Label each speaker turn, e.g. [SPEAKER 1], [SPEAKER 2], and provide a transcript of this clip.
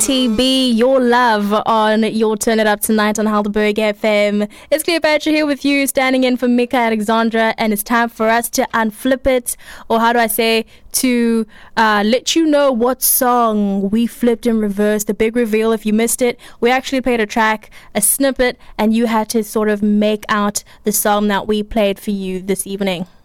[SPEAKER 1] TB, your love on your Turn It Up tonight on Helderberg FM. It's Cleopatra here with you, standing in for Mika Alexandra, and it's time for us to unflip it, or how do I say, to let you know what song we flipped in reverse. The big reveal, if you missed it, we actually played a track, a snippet, and you had to sort of make out the song that we played for you this evening.